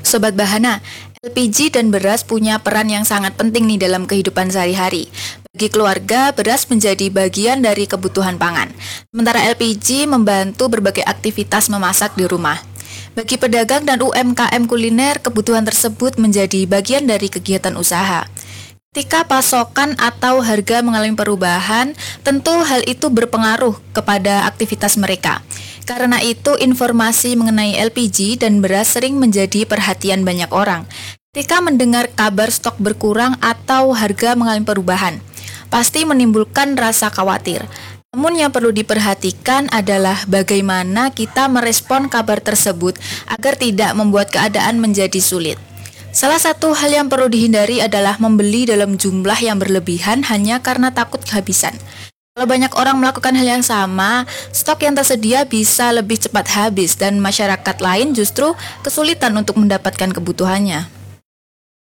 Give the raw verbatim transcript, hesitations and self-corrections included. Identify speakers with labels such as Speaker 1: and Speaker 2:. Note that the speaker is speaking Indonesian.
Speaker 1: Sobat Bahana, L P G dan beras punya peran yang sangat penting nih dalam kehidupan sehari-hari. Bagi keluarga, beras menjadi bagian dari kebutuhan pangan. Sementara L P G membantu berbagai aktivitas memasak di rumah. Bagi pedagang dan U M K M kuliner, kebutuhan tersebut menjadi bagian dari kegiatan usaha. Ketika pasokan atau harga mengalami perubahan, tentu hal itu berpengaruh kepada aktivitas mereka. Karena itu, informasi mengenai L P G dan beras sering menjadi perhatian banyak orang. Ketika mendengar kabar stok berkurang atau harga mengalami perubahan, pasti menimbulkan rasa khawatir. Namun yang perlu diperhatikan adalah bagaimana kita merespon kabar tersebut agar tidak membuat keadaan menjadi sulit. Salah satu hal yang perlu dihindari adalah membeli dalam jumlah yang berlebihan hanya karena takut kehabisan. Kalau banyak orang melakukan hal yang sama, stok yang tersedia bisa lebih cepat habis dan masyarakat lain justru kesulitan untuk mendapatkan kebutuhannya.